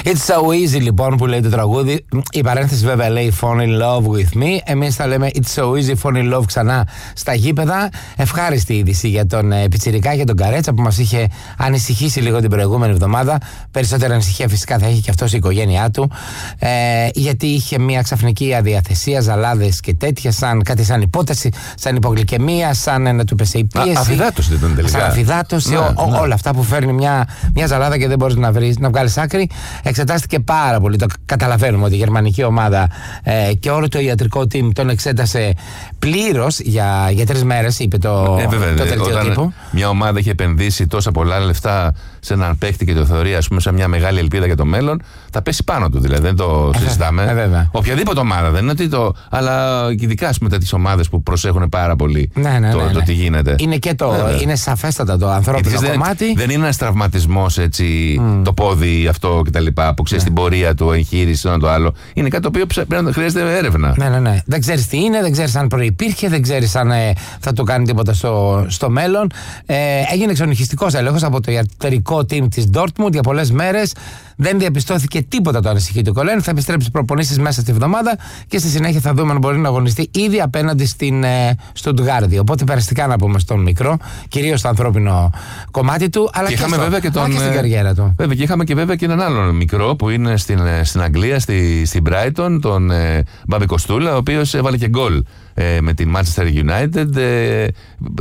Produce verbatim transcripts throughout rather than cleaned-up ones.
It's so easy λοιπόν που λέει το τραγούδι. Η παρένθεση βέβαια λέει Fall in love with me. Εμείς θα λέμε It's so easy, fall in love ξανά στα γήπεδα. Ευχάριστη είδηση για τον ε, Πιτσιρικά, για τον Καρέτσα που μας είχε ανησυχήσει λίγο την προηγούμενη εβδομάδα. Περισσότερη ανησυχία φυσικά θα έχει και αυτός η οικογένειά του. Ε, γιατί είχε μια ξαφνική αδιαθεσία, ζαλάδες και τέτοια, σαν κάτι σαν υπόταση, σαν υπογλυκαιμία, σαν να του πέσει η πίεση. Αφυδάτωση δεν ήταν τελικά. Σαν αφυδάτωση, ναι, ό, ναι. όλα αυτά που φέρνει μια, μια ζαλάδα και δεν μπορείς να, βρεις, να βγάλεις άκρη. Εξετάστηκε πάρα πολύ. Το καταλαβαίνουμε ότι η γερμανική ομάδα ε, και όλο το ιατρικό team τον εξέτασε πλήρως για, για τρεις μέρες, είπε το, ε, βέβαια, το δελτίο τύπου. Μια ομάδα έχει επενδύσει τόσα πολλά λεφτά σε έναν παίκτη και το θεωρεί, ας πούμε, σε μια μεγάλη ελπίδα για το μέλλον, θα πέσει πάνω του. Δηλαδή δεν το ε, συζητάμε. Ε, βέβαια. Οποιαδήποτε ομάδα δεν είναι ότι το. Αλλά ειδικά με τέτοιες ομάδες που προσέχουν πάρα πολύ ναι, ναι, το, ναι, ναι. το τι γίνεται. Είναι και το. Ε, είναι σαφέστατα το ανθρώπινο δεν, κομμάτι. Δεν είναι ένας τραυματισμός έτσι, mm. το πόδι αυτό κτλ. Που ξέρει ναι. την πορεία του, εγχείρηση, ένα το άλλο. Είναι κάτι το οποίο πρέπει να χρειάζεται έρευνα. Ναι, ναι, ναι. Δεν ξέρεις τι είναι, δεν ξέρεις αν προϋπήρχε, δεν ξέρεις αν ε, θα του κάνει τίποτα στο, στο μέλλον. Ε, έγινε εξονυχιστικός έλεγχος από το ιατρικό team της Dortmund για πολλές μέρες. Δεν διαπιστώθηκε τίποτα το ανησυχητικό. Λένε θα επιστρέψει προπονήσεις μέσα στη βδομάδα και στη συνέχεια θα δούμε αν μπορεί να αγωνιστεί ήδη απέναντι στην ε, Στουτγκάρδη. Οπότε περαστικά να πούμε στον μικρό, κυρίως στο ανθρώπινο κομμάτι του, αλλά και, και, στο, βέβαια και, τον, και στην καριέρα του. Βέβαια, και είχαμε και βέβαια και έναν άλλον μικρό που είναι στην, στην Αγγλία, στη, στην Brighton, τον ε, Μπάμπη Κοστούλα, ο οποίος έβαλε και γκολ ε, με την Manchester United. Ε, ε,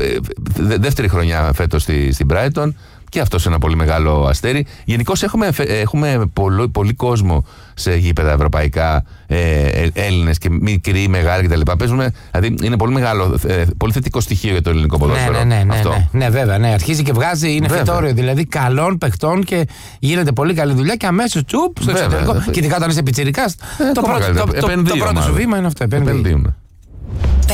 δε, δεύτερη χρονιά φέτος στη, στην Brighton. Και αυτό είναι ένα πολύ μεγάλο αστέρι. Γενικώς έχουμε, έχουμε πολύ, πολύ κόσμο σε γήπεδα ευρωπαϊκά, ε, Έλληνες και μικροί, μεγάλοι κτλ. Παίζουμε, δηλαδή είναι πολύ μεγάλο, ε, πολύ θετικό στοιχείο για το ελληνικό ποδόσφαιρο. Ναι, ναι, ναι, αυτό. ναι, ναι, ναι, βέβαια. Ναι. Αρχίζει και βγάζει, είναι βέβαια. Φυτόριο δηλαδή καλών παιχτών και γίνεται πολύ καλή δουλειά και αμέσως τσουπ στο εξωτερικό. Και ειδικά όταν είσαι πιτσιρικάς, ε, το, πρώτο, το, το, το, το πρώτο σου βήμα είναι αυτό. Επενδύουν.